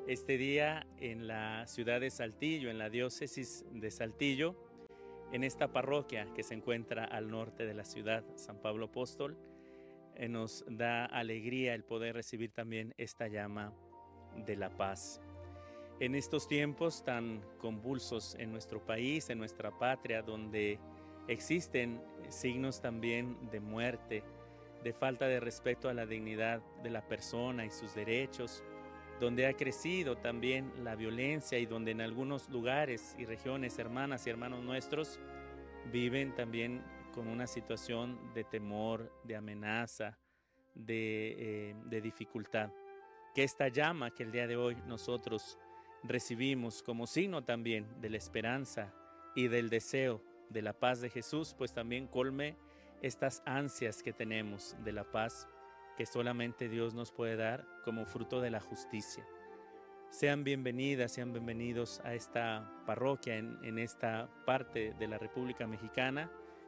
este día en la ciudad de Saltillo, en la diócesis de Saltillo, en esta parroquia que se encuentra al norte de la ciudad, San Pablo Apóstol. Nos da alegría el poder recibir también esta llama de la paz. En estos tiempos tan convulsos en nuestro país, en nuestra patria, donde existen signos también de muerte, de falta de respeto a la dignidad de la persona y sus derechos, donde ha crecido también la violencia y donde en algunos lugares y regiones, hermanas y hermanos nuestros, viven también con una situación de temor, de amenaza, de dificultad. Que esta llama que el día de hoy nosotros recibimos como signo también de la esperanza y del deseo de la paz de Jesús, pues también colme estas ansias que tenemos de la paz que solamente Dios nos puede dar como fruto de la justicia. Sean bienvenidas, sean bienvenidos a esta parroquia en esta parte de la República Mexicana,